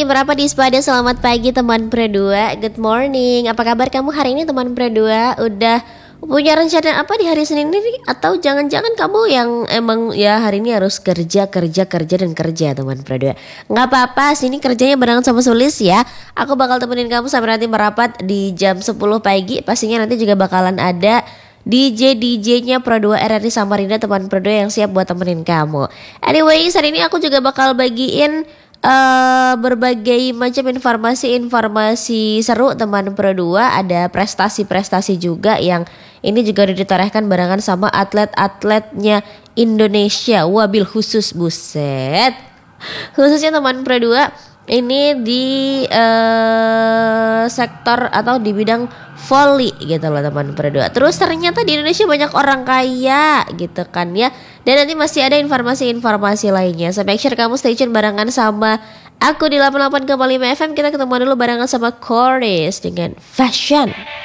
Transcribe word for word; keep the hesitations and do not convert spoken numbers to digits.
merapat di Spada. Selamat pagi teman Predua. Good morning. Apa kabar kamu hari ini teman Predua? Udah punya rencana apa di hari Senin ini? Atau jangan-jangan kamu yang emang ya hari ini harus kerja, kerja, kerja dan kerja teman Predua? Nggak apa-apa, sini kerjanya barengan sama Sulis ya. Aku bakal temenin kamu sampai nanti merapat di jam sepuluh pagi. Pastinya nanti juga bakalan ada D J D J-nya Pro dua R R I Samarinda teman Pro dua yang siap buat temenin kamu. Anyway, hari ini aku juga bakal bagiin Uh, berbagai macam informasi-informasi seru teman Pro dua. Ada prestasi-prestasi juga yang ini juga udah ditorehkan barengan sama atlet-atletnya Indonesia. Wabil khusus, buset. Khususnya teman Pro dua ini di uh, sektor atau di bidang volley gitu loh teman Pro dua. Terus ternyata di Indonesia banyak orang kaya gitu kan ya. Dan nanti masih ada informasi-informasi lainnya. So make sure kamu stay tune barengan sama aku di delapan puluh delapan koma lima F M. Kita ketemu dulu barengan sama Chorus dengan Fashion.